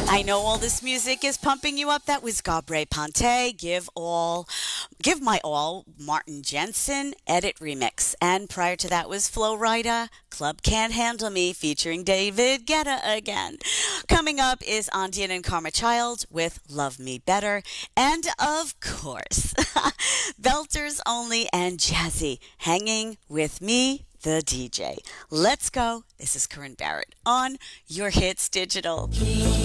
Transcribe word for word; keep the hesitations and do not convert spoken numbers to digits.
I know all this music is pumping you up. That was Gabriel Ponte, Give All, Give My All, Martin Jensen, Edit Remix. And prior to that was Flo Rida, Club Can't Handle Me, featuring David Guetta again. Coming up is Andian and Karma Child with Love Me Better. And of course, Belters Only and Jazzy, Hanging With Me, the D J. Let's go. This is Corinne Barrett on Your Hits Digital.